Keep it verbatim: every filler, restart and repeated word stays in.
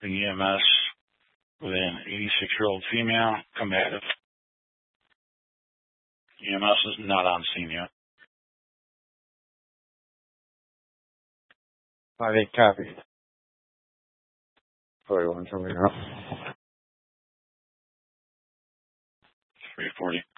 the E M S with an eighty-six-year-old female, combative. E M S is not on scene yet. five eight copy. forty-one coming up. three forty.